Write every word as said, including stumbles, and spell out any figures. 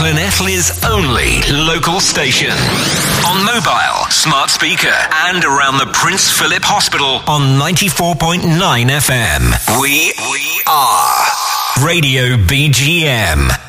Llanelli's only local station. On mobile, smart speaker, and around the Prince Philip Hospital on ninety-four point nine F M. We, we are Radio B G M.